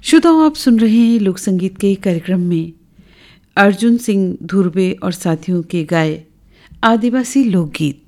श्रोताओं, आप सुन रहे हैं लोक संगीत के कार्यक्रम में अर्जुन सिंह धुर्वे और साथियों के गाए आदिवासी लोकगीत।